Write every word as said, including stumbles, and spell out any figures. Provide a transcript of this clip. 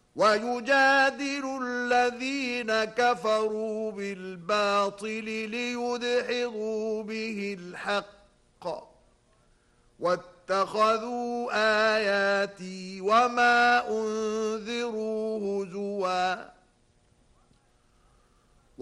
ويجادل الذين كفروا بالباطل ليدحضوا به الحق واتخذوا آياتي وما أنذروا هزوا